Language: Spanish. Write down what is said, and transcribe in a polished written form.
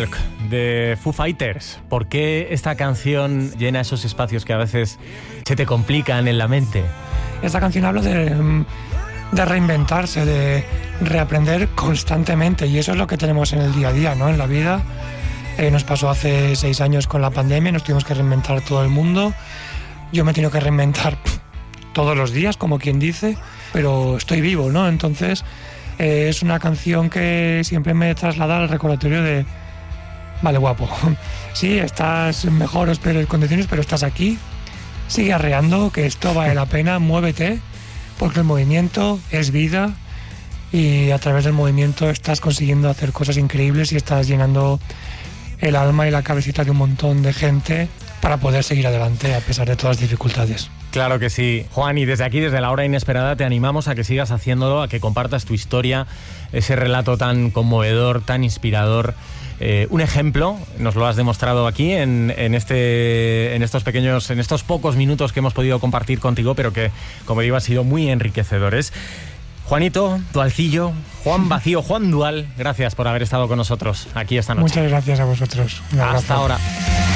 Walk de Foo Fighters. ¿Por qué esta canción llena esos espacios que a veces se te complican en la mente? Esta canción habla de reinventarse, de reaprender constantemente, y eso es lo que tenemos en el día a día, ¿no? En la vida. Nos pasó hace 6 años con la pandemia, nos tuvimos que reinventar todo el mundo. Yo me he tenido que reinventar todos los días, como quien dice, pero estoy vivo, ¿no? Entonces es una canción que siempre me traslada al recordatorio de vale, guapo, sí, estás en mejores condiciones, pero estás aquí, sigue arreando, que esto vale la pena, muévete, porque el movimiento es vida y a través del movimiento estás consiguiendo hacer cosas increíbles y estás llenando el alma y la cabecita de un montón de gente para poder seguir adelante a pesar de todas las dificultades. Claro que sí. Juan, y desde aquí, desde La Hora Inesperada, te animamos a que sigas haciéndolo, a que compartas tu historia, ese relato tan conmovedor, tan inspirador. Un ejemplo, nos lo has demostrado aquí en estos pocos minutos que hemos podido compartir contigo, pero que, como digo, han sido muy enriquecedores. Juanito, Dualcillo, Juan Vacío, Juan Dual, gracias por haber estado con nosotros aquí esta noche. Muchas gracias a vosotros. Hasta ahora.